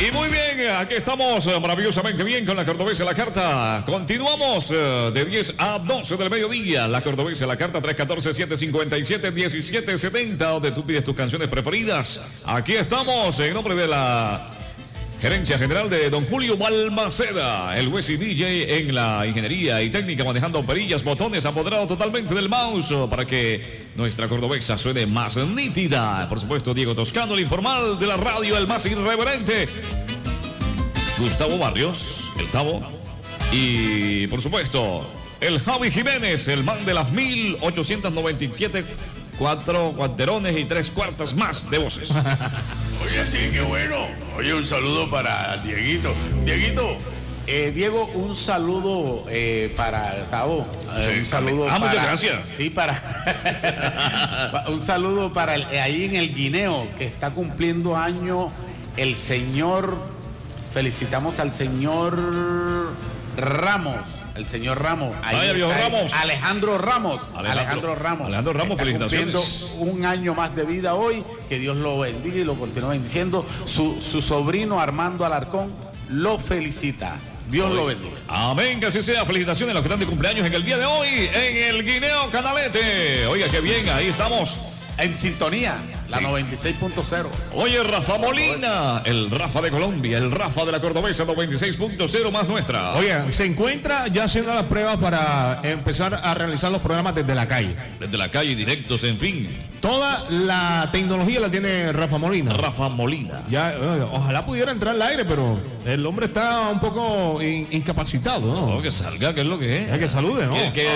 Y muy bien, aquí estamos maravillosamente bien con la Cordobesa a la Carta. Continuamos de 10 a 12 del mediodía. La Cordobesa a la Carta 314-757-1770, donde tú pides tus canciones preferidas. Aquí estamos en nombre de la Gerencia General de Don Julio Balmaceda, el Wesi DJ en la ingeniería y técnica, manejando perillas, botones, apoderado totalmente del mouse para que nuestra cordobesa suene más nítida. Por supuesto, Diego Toscano, el informal de la radio, el más irreverente, Gustavo Barrios, el Tavo, y por supuesto, el Javi Jiménez, el man de las 1897 4 cuarterones y 3 cuartas más de voces. Oye, sí, qué bueno. Oye, un saludo para Dieguito. Dieguito, Diego, un saludo para Tavo. Sí, un saludo para... muchas gracias. Sí, para... un saludo para ahí en el Guineo, que está cumpliendo año el señor... Felicitamos al señor Ramos. El señor Ramos. Vaya, viejo Ramos. Alejandro Ramos. Alejandro Ramos, felicitaciones. Un año más de vida hoy. Que Dios lo bendiga y lo continúe bendiciendo. Su sobrino Armando Alarcón lo felicita. Dios lo bendiga. Amén, que así sea. Felicitaciones a los que están de cumpleaños en el día de hoy en el Guineo Canalete. Oiga, qué bien, ahí estamos. En sintonía, la sí. 96.0 Oye, Rafa Molina, el Rafa de Colombia, el Rafa de la Cordobesa 96.0 más nuestra. Oye, se encuentra ya haciendo las pruebas para empezar a realizar los programas desde la calle. Desde la calle, directos, en fin. Toda la tecnología la tiene Rafa Molina. Rafa Molina. Ya, ojalá pudiera entrar al aire, pero el hombre está un poco incapacitado, ¿no? No, que salga, que es lo que es. Ya que salude, ¿no?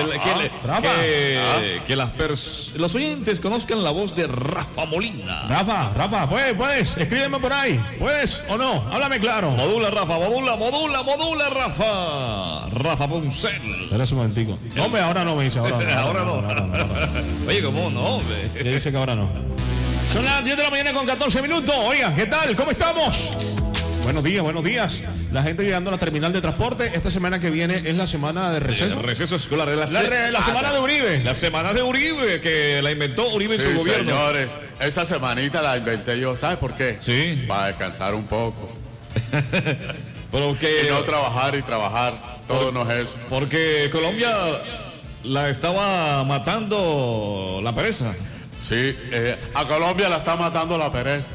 Que los oyentes conozcan la voz de Rafa Molina. Rafa, puedes, escríbeme por ahí. ¿Puedes o no? Háblame claro. Modula, Rafa, modula, Rafa. Rafa Poncel. Espera un momentico. No, hombre, ahora no me dice, ahora no. Oye, ¿cómo no, hombre? Dice que ahora no. Son las 10 de la mañana con 14 minutos. Oiga, ¿qué tal? ¿Cómo estamos? Buenos días. La gente llegando a la terminal de transporte. Esta semana que viene es la semana de receso. El receso escolar. La semana de Uribe. La semana de Uribe, que la inventó Uribe en su gobierno. Señores, esa semanita la inventé yo. ¿Sabes por qué? Sí. Para descansar un poco. Pero que... Y no trabajar y trabajar. Todo no es eso. Porque Colombia la estaba matando la pereza. Sí, a Colombia la está matando la pereza.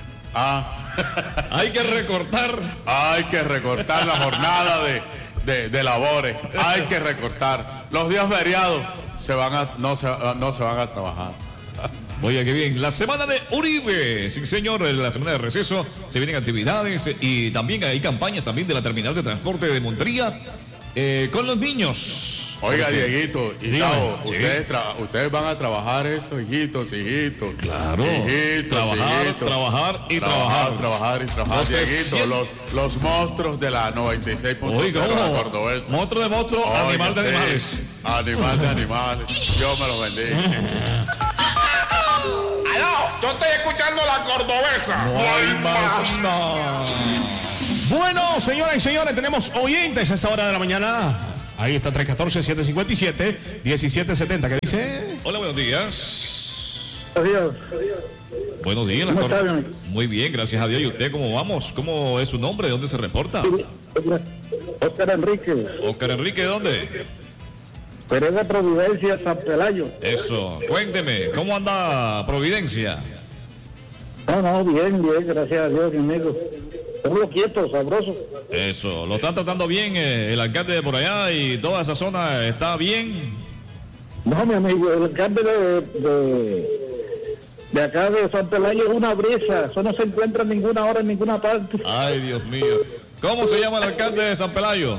Hay que recortar la jornada de labores. Hay que recortar. Los días feriados no se van a trabajar. Oye, qué bien. La semana de Uribe. Sí, señor, la semana de receso. Se vienen actividades y también hay campañas también de la terminal de transporte de Montería con los niños. Oiga, Dieguito y Tavo, sí. ustedes van a trabajar eso, hijitos. Claro. Trabajar y trabajar. Dieguito, los monstruos de la 96.0 Cordobesa. Monstruo de monstruos, animal de animales. Animal de animales. Dios me los bendiga. ¡Aló! Yo estoy escuchando la Cordobesa. No hay más nada. Bueno, señoras y señores, tenemos oyentes a esta hora de la mañana. Ahí está 314-757-1770. ¿Qué dice? Hola, buenos días. Adiós. Buenos días. ¿Cómo está, bien? Muy bien, gracias a Dios. ¿Y usted cómo vamos? ¿Cómo es su nombre? ¿De dónde se reporta? Oscar Enrique. Oscar Enrique, ¿de dónde? Pereda Providencia, San Pelayo. Eso. Cuénteme, ¿cómo anda Providencia? No, bien, gracias a Dios, mi amigo. Todo quieto, sabroso. Eso. ¿Lo está tratando bien el alcalde de por allá y toda esa zona está bien? No, mi amigo, el alcalde de acá de San Pelayo es una brisa. Eso no se encuentra en ninguna hora, en ninguna parte. Ay, Dios mío. ¿Cómo se llama el alcalde de San Pelayo?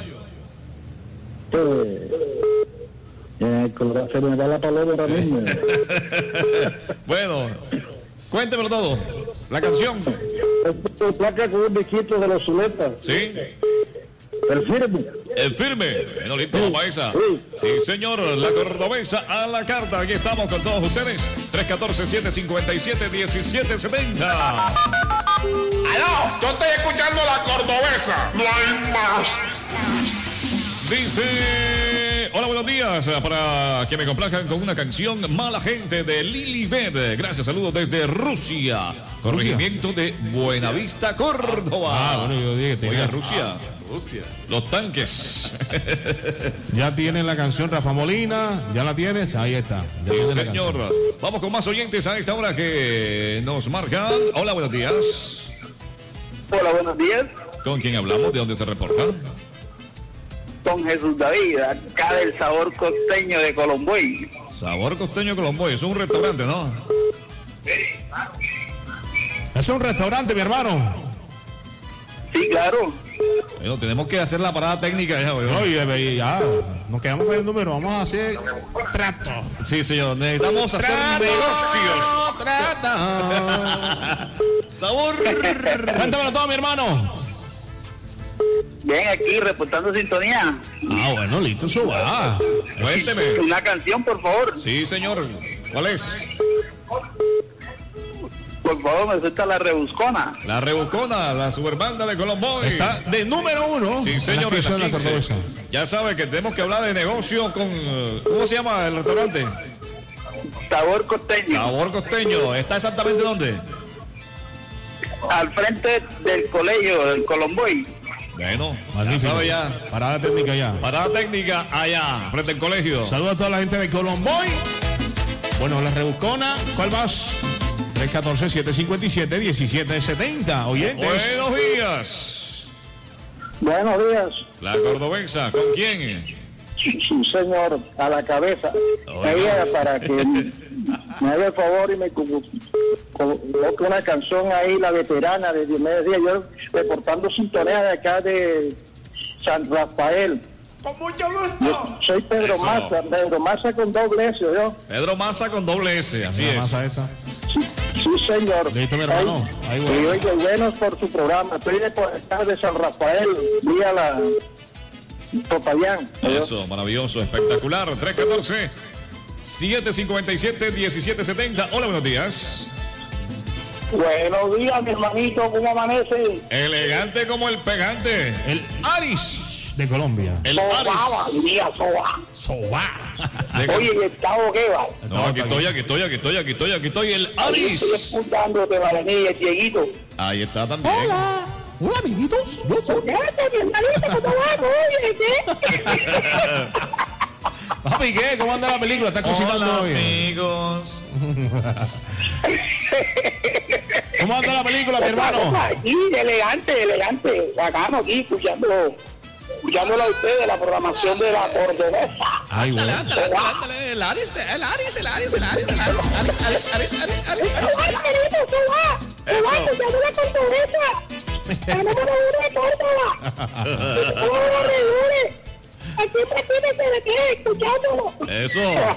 Se me da la palabra ahora mismo. Bueno, cuéntemelo todo. La canción. Placa con un biquito de los Zuletas. Sí. El firme. El firme. Bueno, listo, vamos a esa. Sí, señor. La Cordobesa a la carta. Aquí estamos con todos ustedes. 314-757-1770. ¡Aló! Yo estoy escuchando la Cordobesa. No hay más. Dice Hola, buenos días. Para que me complazcan con una canción Mala Gente de Lilibet. Gracias, saludos desde Rusia. Corregimiento de Buenavista, Córdoba. Bueno, yo dije, Oiga, Rusia. Los tanques. Ya tienen la canción Rafa Molina, ya la tienes, ahí está. Ya Sí, tienes la señor. canción. Vamos con más oyentes a esta hora que nos marcan. Hola, buenos días. Hola, buenos días. ¿Con quién hablamos? ¿De dónde se reporta? Con Jesús David, acá del Sabor Costeño de Colomboy. Sabor Costeño Colomboy. Es un restaurante, ¿no? Es un restaurante, mi hermano. Sí, claro. Bueno, tenemos que hacer la parada técnica ya, güey. Oye, ya, nos quedamos con el número, vamos a hacer trato. Sí, señor. Necesitamos hacer negocios. Trata. Sabor. Cuéntamelo todo, mi hermano. Bien, aquí reportando sintonía. Bueno, listo, eso va. Cuénteme. Una canción, por favor. Sí, señor. ¿Cuál es? Por favor, me suelta la rebuscona. La Rebucona, la superbanda de Colomboy. Está de número 1. Sí, señor. En la 15. Ya sabe que tenemos que hablar de negocio con... ¿Cómo se llama el restaurante? Sabor Costeño. Sabor Costeño. ¿Está exactamente dónde? Al frente del colegio, del Colomboy. Bueno, ya Magnífico. sabe ya. Parada técnica ya. Parada técnica allá, frente al colegio. Saludos a toda la gente de Colomboy. Bueno, la Rebuscona, ¿cuál más? 314-757-1770. Oyentes. Buenos días. Buenos días. La cordobesa, ¿con quién? Sí, señor, a la cabeza. Oiga. Ella, para que me haga el favor y me coloque una canción ahí, la veterana de Diomedes Díaz. Yo reportando sintonía de acá de San Rafael. Con mucho gusto. Yo soy Pedro Eso. Massa con doble S, yo. Pedro Massa con doble S, así La es. masa esa. Sí, señor. Listo, mi hermano. Ahí Y voy. oye, buenos por su programa. Estoy de por acá de San Rafael, vía la Popayán. Eso, maravilloso, espectacular. 314-757-1770. Hola, buenos días. Buenos días, mi hermanito, ¿cómo amanece? Elegante como el pegante. El Aris de Colombia. El Aris. Día Soba. Soba. Oye, ¿y el Tavo qué va? No, aquí estoy. El Estoy Aris. escuchándote, Valenía, el Dieguito. Ahí está también. Hola, amiguitos. Yo soy. Fíjate, mi hermanito, ¿cómo va? Oye, ¿qué? Papi, ¿qué? ¿Cómo anda la película? ¿Estás cocinando Hola, hoy? amigos. ¿Cómo anda la película, mi hermano? Aquí, elegante. Bacano aquí, escuchándolo a ustedes, la programación de la cordobesa. Ay, güey. El Aris. Eso.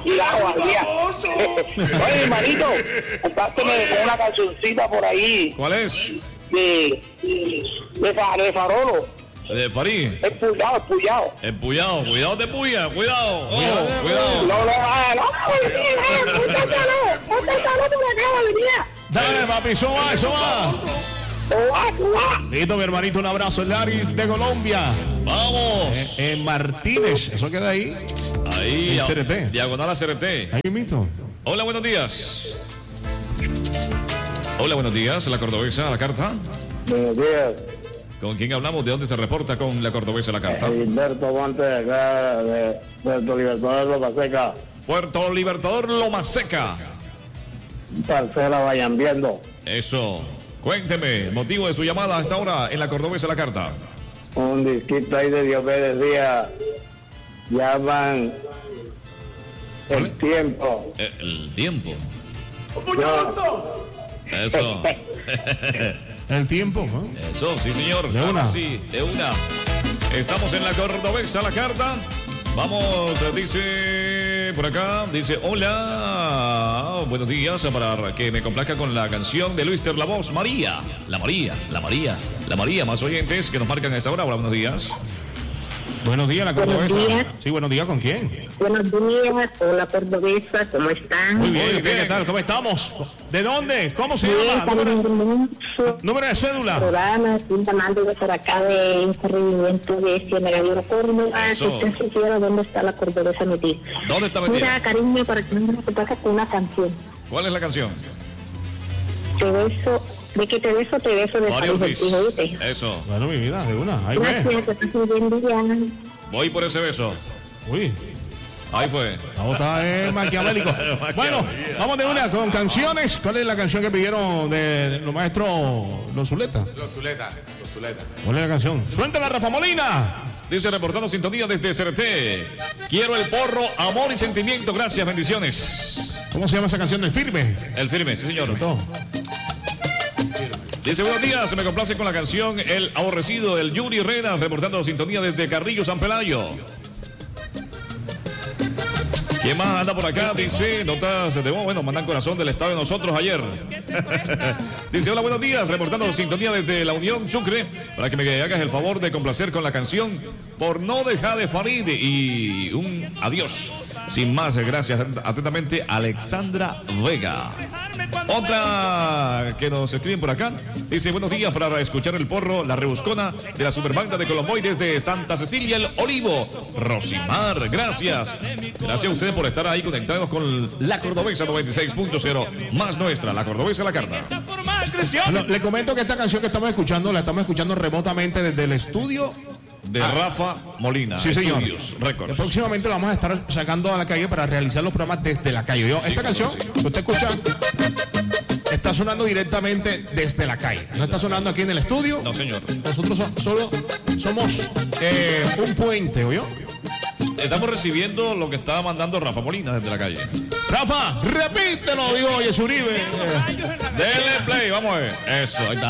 Oye, hermanito, compárteme una cancioncita por ahí ¿Cuál es? de Farolo. De París. Es puyado. Empuyado. Cuidado de puya. Cuidado. Oh, cuidado. No, Dale, papi, eso va. Listo, mi hermanito, un abrazo. El Aris de Colombia. Vamos. En Martínez, eso queda ahí. Ahí. en CRT. Diagonal a CRT. Ahí mismo. Hola, buenos días. Hola, buenos días. La cordobesa, la carta. Buenos días, ¿Con quién hablamos? ¿De dónde se reporta con la cordobesa, la carta? Gilberto Monte de acá de Puerto Libertador de Paseca, Puerto Libertador, Loma Seca. parcela vayan viendo. Eso. Cuénteme, motivo de su llamada a esta hora en la cordobesa, la carta. Un disquito ahí de Diomedes Díaz, llaman el tiempo. El tiempo. Con mucho gusto. Eso. El tiempo, ¿no? Eso, sí, señor. De una. Sí, de una. Estamos en la cordobesa, la carta. Vamos, dice por acá, dice hola, buenos días, para que me complazca con la canción de Luis La Voz, María, la María, más oyentes que nos marcan a esta hora. Hola, buenos días. Buenos días, la cordobesa. Buenos días. Sí, buenos días, ¿con quién? Buenos días, hola cordobesa, ¿cómo están? Muy bien, ¿qué tal? ¿Cómo estamos? ¿De dónde? ¿Cómo se Bien, llama? Número de cédula. Programa, estoy llamando de por acá de un corregimiento de Ciénaga de Oro, Córdoba. Eso. Si usted supiera dónde está la cordobesa metida. ¿Dónde está metida? Mira, cariño, para que no se pasa con una canción. ¿Cuál es la canción? Te beso, de que te beso de Mario Farid Ruiz. Ortiz, ¿oíste? Eso. Bueno, mi vida, de una. Ahí ve. Gracias, que pases un buen día. Voy por ese beso. Uy, Ahí fue. la otra es maquiavélico. Bueno, vamos de una con canciones. ¿Cuál es la canción que pidieron de los maestros Los Zuletas? Los Zuletas. ¿Cuál es la canción? ¡Suéltala, Rafa Molina! Dice reportando sintonía desde CRT. Quiero el porro, amor y sentimiento. Gracias, bendiciones. ¿Cómo se llama esa canción? El firme. El firme, sí señor. Todo. Dice buenos días, se me complace con la canción El Aborrecido, el Yuri Herrera, reportando sintonía desde Carrillo, San Pelayo. ¿Quién más anda por acá? Dice, notas de voz, bueno, mandan corazón del estado de nosotros ayer. Dice, hola, buenos días, reportando sintonía desde la Unión Sucre, para que me hagas el favor de complacer con la canción Por no dejar de Farid y un adiós. Sin más, gracias, atentamente, Alexandra Vega. Otra que nos escriben por acá, dice, buenos días para escuchar el porro, la rebuscona de la Superbanda de Colomboy desde Santa Cecilia, el Olivo. Rosimar, gracias. Gracias a ustedes por estar ahí conectados con la Cordobesa 96.0, más nuestra, la Cordobesa la carta. Bueno, le comento que esta canción que estamos escuchando, la estamos escuchando remotamente desde el estudio De Rafa Molina, Sí, señor. Estudios que Records. próximamente la vamos a estar sacando a la calle para realizar los programas desde la calle. Esta canción que usted escucha está sonando directamente desde la calle. No está sonando aquí en el estudio. No, señor. Nosotros solo somos un puente, ¿oyó? Estamos recibiendo lo que estaba mandando Rafa Molina desde la calle. Rafa, repítelo, digo, oye, Uribe. Denle play, vamos a ver. Eso, ahí está.